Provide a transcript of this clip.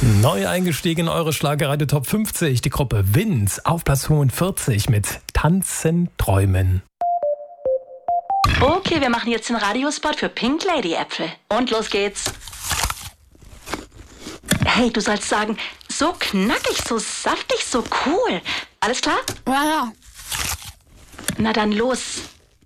Neu eingestiegen in eure Schlagerradio Top 50, die Gruppe Vince auf Platz 45 mit Tanzen, Träumen. Okay, wir machen jetzt den Radiospot für Pink Lady Äpfel. Und los geht's. Hey, du sollst sagen, so knackig, so saftig, so cool. Alles klar? Ja. Na dann los.